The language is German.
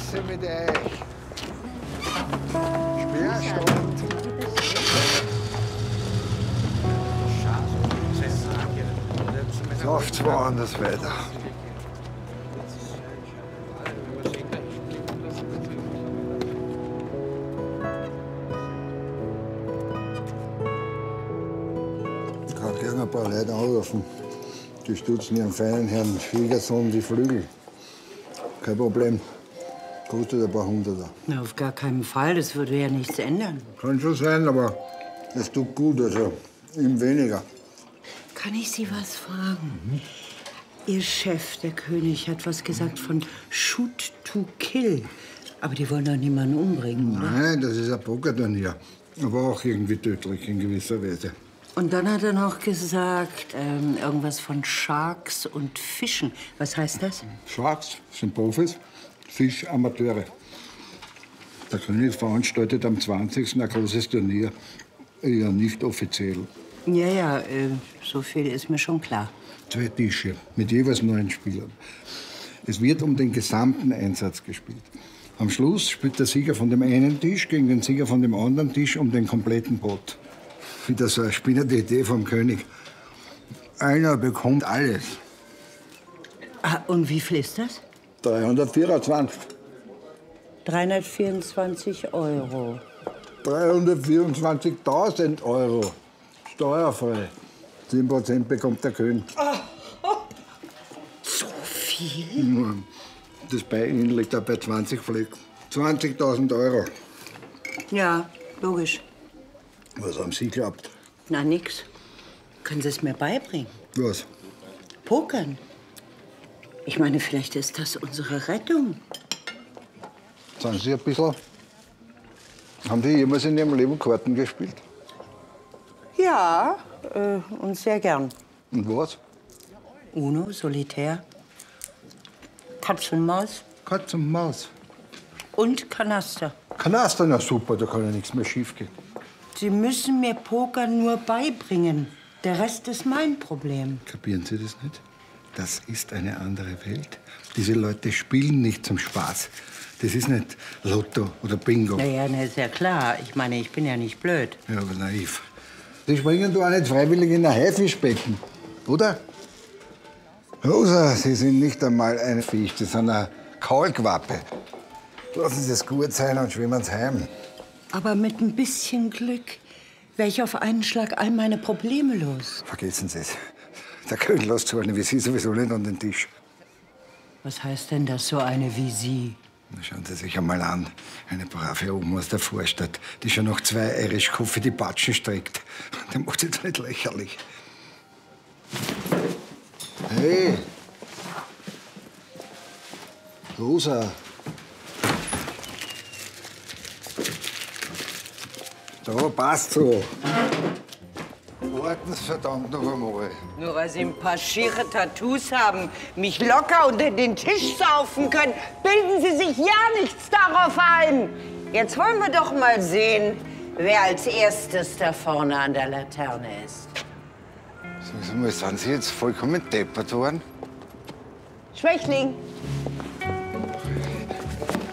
Scheiße mit euch. Sperrstand. Läuft's woanders weiter. Ich kann gerne ein paar Leute anrufen. Die stutzen ihren feinen Herrn Schwiegersohn die Flügel. Kein Problem. Kostet ein paar Hunderter. Na, auf gar keinen Fall. Das würde ja nichts ändern. Kann schon sein, aber es tut gut, also ihm weniger. Kann ich Sie was fragen? Ihr Chef, der König, hat was gesagt von Shoot to Kill. Aber die wollen doch niemanden umbringen, oder? Nein, das ist ein Pokerturnier. Aber auch irgendwie tödlich in gewisser Weise. Und dann hat er noch gesagt, irgendwas von Sharks und Fischen. Was heißt das? Sharks sind Profis, Fisch Amateure. Der König veranstaltet am 20. ein großes Turnier. Ja, nicht offiziell. Ja, so viel ist mir schon klar. 2 Tische mit jeweils 9 Spielern. Es wird um den gesamten Einsatz gespielt. Am Schluss spielt der Sieger von dem einen Tisch gegen den Sieger von dem anderen Tisch um den kompletten Pot. Wieder so eine spinnende Idee vom König. Einer bekommt alles. Ah, und wie viel ist das? 324. 324 Euro. 324.000 Euro. Steuerfrei. 10% bekommt der König. So viel? Das bei Ihnen liegt auch bei 20 Fleck. 20.000 Euro. Ja, logisch. Was haben Sie geglaubt? Na, nix. Können Sie es mir beibringen? Was? Pokern. Ich meine, vielleicht ist das unsere Rettung. Sagen Sie ein bisschen. Haben Sie jemals in Ihrem Leben Karten gespielt? Ja, und sehr gern. Und was? Uno, Solitär, Katz und Maus Katz und Maus. und Kanaster. Kanaster, na super, da kann ja nichts mehr schiefgehen. Sie müssen mir Pokern nur beibringen. Der Rest ist mein Problem. Kapieren Sie das nicht? Das ist eine andere Welt. Diese Leute spielen nicht zum Spaß. Das ist nicht Lotto oder Bingo. Naja, ist ja klar. Ich meine, ich bin ja nicht blöd. Ja, aber naiv. Sie springen doch auch nicht freiwillig in ein Haifischbecken, oder? Rosa, Sie sind nicht einmal ein Fisch, Sie sind eine Kaulquappe. Lassen Sie es gut sein und schwimmen Sie heim. Aber mit ein bisschen Glück wäre ich auf einen Schlag all meine Probleme los. Vergessen Sie es. Der König lässt so eine wie Sie sowieso nicht an den Tisch. Was heißt denn das, so eine wie Sie? Na, schauen Sie sich einmal an. Eine brave Oma aus der Vorstadt, die schon noch 2 Irish Coffee die Batschen streckt. Der macht sich doch nicht lächerlich. Hey! Rosa! Da, passt so. Warten Sie verdammt noch einmal. Nur weil Sie ein paar schiere Tattoos haben, mich locker unter den Tisch saufen können, bilden Sie sich ja nichts darauf ein. Jetzt wollen wir doch mal sehen, wer als erstes da vorne an der Laterne ist. Sagen Sie mal, sind Sie jetzt vollkommen deppert worden? Schwächling,